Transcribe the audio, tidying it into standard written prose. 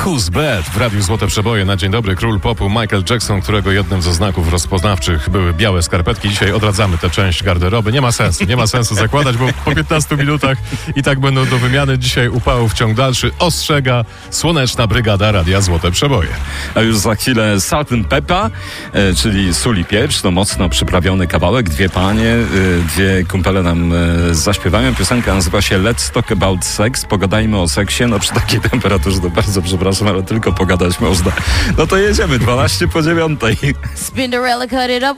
Who's Bad w Radiu Złote Przeboje. Na dzień dobry król popu Michael Jackson, którego jednym ze znaków rozpoznawczych były białe skarpetki. Dzisiaj odradzamy tę część garderoby. Nie ma sensu zakładać, bo po 15 minutach i tak będą do wymiany. Dzisiaj upałów ciąg dalszy ostrzega Słoneczna Brygada Radia Złote Przeboje. A już za chwilę Salt and Pepper, czyli sól i pieprz. To mocno przyprawiony kawałek. Dwie panie, dwie kumpele nam zaśpiewają. Piosenka nazywa się Let's Talk About Sex. Pogadajmy o seksie. No przy takiej temperaturze to bardzo przepraszam, ale tylko pogadać można. No to jedziemy, 12 po 9. Spinderella cut it up.